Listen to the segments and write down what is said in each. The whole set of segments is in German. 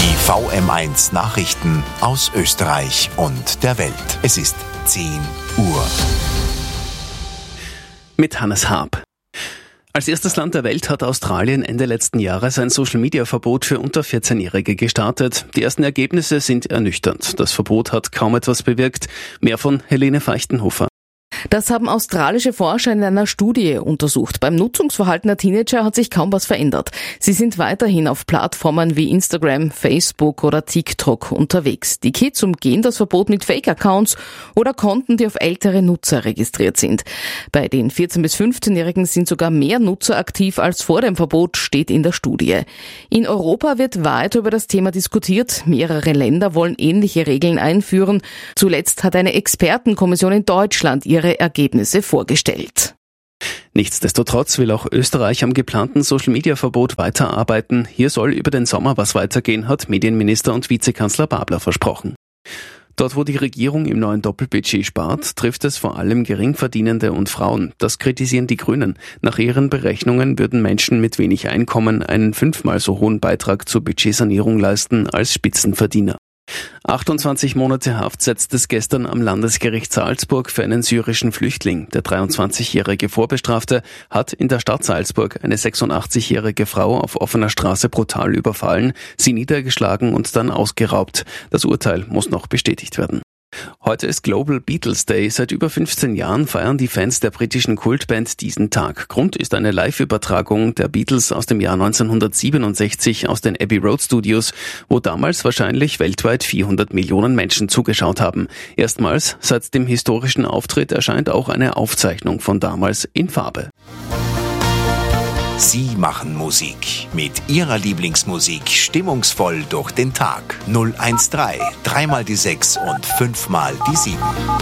Die VM1 Nachrichten aus Österreich und der Welt. Es ist 10 Uhr. Mit Hannes Haab. Als erstes Land der Welt hat Australien Ende letzten Jahres ein Social-Media-Verbot für unter 14-Jährige gestartet. Die ersten Ergebnisse sind ernüchternd. Das Verbot hat kaum etwas bewirkt. Mehr von Helene Feichtenhofer. Das haben australische Forscher in einer Studie untersucht. Beim Nutzungsverhalten der Teenager hat sich kaum was verändert. Sie sind weiterhin auf Plattformen wie Instagram, Facebook oder TikTok unterwegs. Die Kids umgehen das Verbot mit Fake-Accounts oder Konten, die auf ältere Nutzer registriert sind. Bei den 14- bis 15-Jährigen sind sogar mehr Nutzer aktiv als vor dem Verbot, steht in der Studie. In Europa wird weiter über das Thema diskutiert. Mehrere Länder wollen ähnliche Regeln einführen. Zuletzt hat eine Expertenkommission in Deutschland ihre Ergebnisse vorgestellt. Nichtsdestotrotz will auch Österreich am geplanten Social-Media-Verbot weiterarbeiten. Hier soll über den Sommer was weitergehen, hat Medienminister und Vizekanzler Babler versprochen. Dort, wo die Regierung im neuen Doppelbudget spart, trifft es vor allem Geringverdienende und Frauen. Das kritisieren die Grünen. Nach ihren Berechnungen würden Menschen mit wenig Einkommen einen 5-mal so hohen Beitrag zur Budgetsanierung leisten als Spitzenverdiener. 28 Monate Haft setzt es gestern am Landesgericht Salzburg für einen syrischen Flüchtling. Der 23-jährige Vorbestrafte hat in der Stadt Salzburg eine 86-jährige Frau auf offener Straße brutal überfallen, sie niedergeschlagen und dann ausgeraubt. Das Urteil muss noch bestätigt werden. Heute ist Global Beatles Day. Seit über 15 Jahren feiern die Fans der britischen Kultband diesen Tag. Grund ist eine Live-Übertragung der Beatles aus dem Jahr 1967 aus den Abbey Road Studios, wo damals wahrscheinlich weltweit 400 Millionen Menschen zugeschaut haben. Erstmals seit dem historischen Auftritt erscheint auch eine Aufzeichnung von damals in Farbe. Sie machen Musik. Mit Ihrer Lieblingsmusik stimmungsvoll durch den Tag. 013, 3 die 6 und 5 die 7.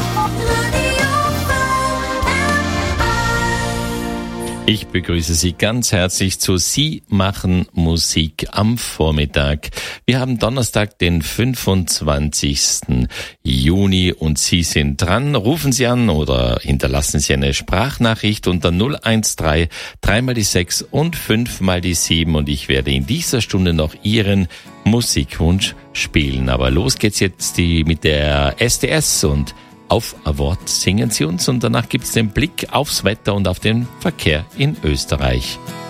Ich begrüße Sie ganz herzlich zu Sie machen Musik am Vormittag. Wir haben Donnerstag, den 25. Juni und Sie sind dran. Rufen Sie an oder hinterlassen Sie eine Sprachnachricht unter 013 3 die 6 und 5 die 7 und ich werde in dieser Stunde noch Ihren Musikwunsch spielen. Aber los geht's jetzt mit der STS und Auf Award singen Sie uns und danach gibt's den Blick aufs Wetter und auf den Verkehr in Österreich.